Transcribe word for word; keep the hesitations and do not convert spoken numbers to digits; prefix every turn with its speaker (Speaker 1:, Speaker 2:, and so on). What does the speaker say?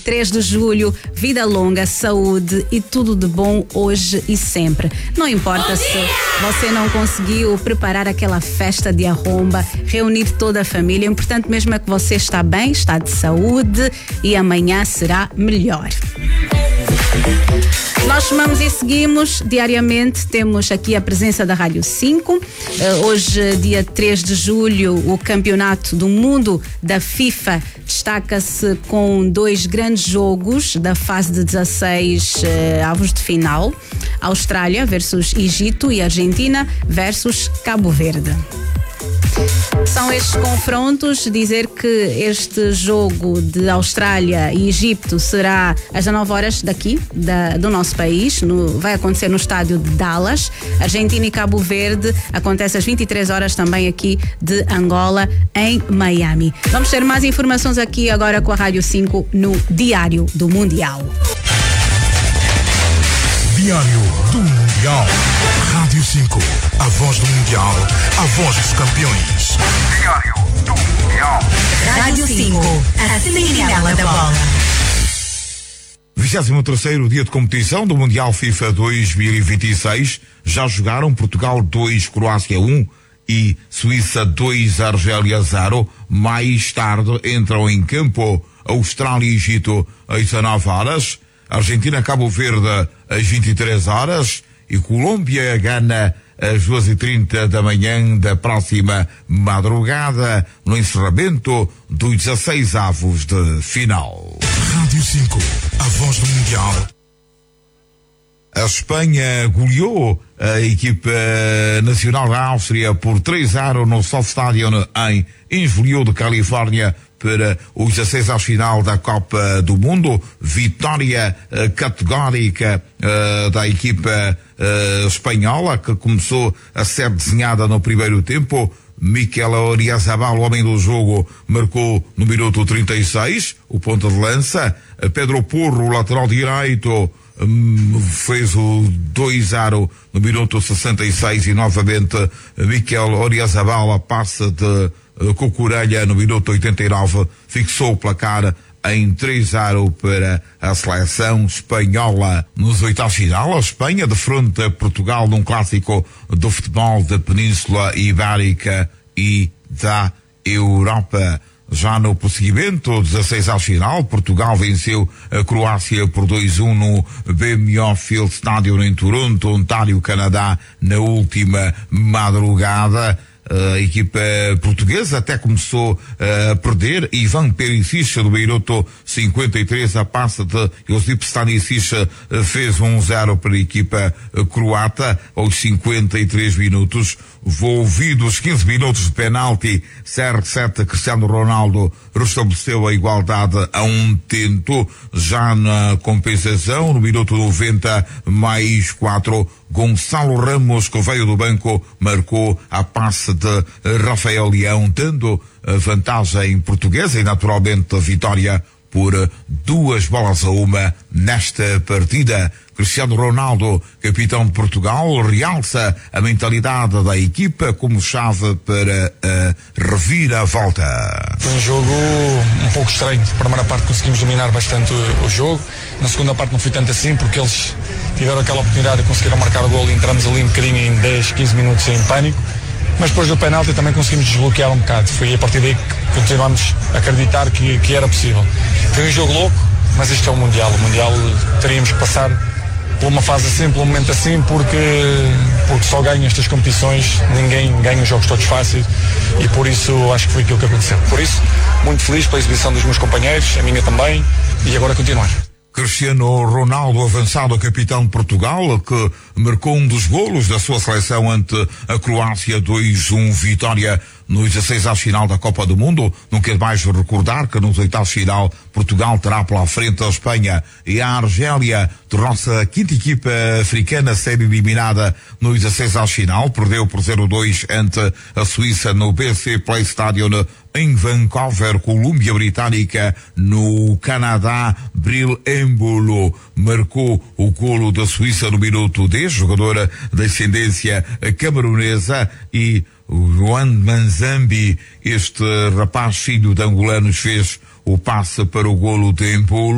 Speaker 1: três de julho, vida longa, saúde e tudo de bom hoje e sempre. Não importa se você não conseguiu preparar aquela festa de arromba, reunir toda a família, o importante mesmo é que você está bem, está de saúde e amanhã será melhor. Nós chamamos e seguimos diariamente, temos aqui a presença da Rádio cinco. Uh, hoje, dia três de julho, o Campeonato do Mundo da FIFA destaca-se com dois grandes jogos da fase de dezasseis uh, avos de final. Austrália versus Egito e Argentina versus Cabo Verde. São estes confrontos. Dizer que este jogo de Austrália e Egito será às dezenove horas daqui, da, do nosso país, no, vai acontecer no estádio de Dallas. Argentina e Cabo Verde acontece às vinte e três horas também aqui de Angola, em Miami. Vamos ter mais informações aqui agora com a Rádio cinco no Diário do Mundial.
Speaker 2: Diário do Mundial. Rádio cinco, a voz do Mundial, a voz dos campeões. Diário do Mundial.
Speaker 3: Rádio cinco, a sentinela da bola.
Speaker 2: vigésimo terceiro dia de competição do Mundial FIFA dois mil e vinte e seis. Já jogaram Portugal dois, Croácia um e Suíça dois, Argélia zero. Mais tarde entram em campo Austrália e Egito às dezenove horas. Argentina, Cabo Verde às vinte e três horas e Colômbia, Gana às duas e trinta da manhã da próxima madrugada, no encerramento dos dezasseis avos de final.
Speaker 4: Rádio cinco, a voz do Mundial.
Speaker 2: A Espanha goleou a equipa nacional da Áustria por três a zero no Soft Stadium em Inglewood, de Califórnia, para os dezasseis à final da Copa do Mundo. Vitória uh, categórica uh, da equipa uh, espanhola, que começou a ser desenhada no primeiro tempo. Mikel Oyarzabal, o homem do jogo, marcou no minuto trinta e seis, o ponta de lança. Pedro Porro, o lateral direito, um, fez o dois a zero no minuto sessenta e seis e novamente Mikel Oyarzabal, a passe de Cucurella no minuto oitenta e nove, fixou o placar em três a zero para a seleção espanhola. Nos oitavos de final, a Espanha defronta a Portugal num clássico do futebol da Península Ibérica e da Europa. Já no prosseguimento, dezasseis à final, Portugal venceu a Croácia por dois a um no B M O Field Stadium em Toronto, Ontário, Canadá, na última madrugada. A equipa portuguesa até começou a perder. Ivan Perisic, do minuto cinquenta e três, a passe de Josip Stanisic, fez um zero para a equipa croata. Aos cinquenta e três minutos, envolvidos quinze minutos de penalti, C R sete, Cristiano Ronaldo restabeleceu a igualdade a um tento. Já na compensação, no minuto noventa mais quatro, Gonçalo Ramos, que veio do banco, marcou a passe de Rafael Leão, dando a vantagem portuguesa e naturalmente a vitória por duas bolas a uma nesta partida. Cristiano Ronaldo, capitão de Portugal, realça a mentalidade da equipa como chave para a reviravolta.
Speaker 5: Foi um jogo um pouco estranho. Na primeira parte conseguimos dominar bastante o, o jogo. Na segunda parte não foi tanto assim, porque eles tiveram aquela oportunidade de conseguir marcar o gol e entramos ali um bocadinho em dez, quinze minutos em pânico. Mas depois do penalti também conseguimos desbloquear um bocado. Foi a partir daí que continuamos a acreditar que, que era possível. Foi um jogo louco, mas este é o Mundial. O Mundial teríamos que passar por uma fase assim, por um momento assim, porque, porque só ganha estas competições, ninguém ganha os jogos todos fáceis e por isso acho que foi aquilo que aconteceu. Por isso, muito feliz pela exibição dos meus companheiros, a minha também, e agora continuar.
Speaker 2: Cristiano Ronaldo, avançado capitão de Portugal, que marcou um dos golos da sua seleção ante a Croácia, dois a um, vitória nos dezasseis à final da Copa do Mundo. Não quero mais recordar que nos oitavos de final Portugal terá pela frente a Espanha e a Argélia, tornou-se a quinta equipa africana a ser eliminada nos dezasseis à final. Perdeu por zero a dois ante a Suíça no B C Play Stadium em Vancouver. Colômbia Britânica no Canadá. Bril Embolo marcou o golo da Suíça no minuto dez, jogadora de ascendência camerunesa, e o Juan Manzambi, este rapaz filho de angolanos, fez o passe para o golo de Embolo.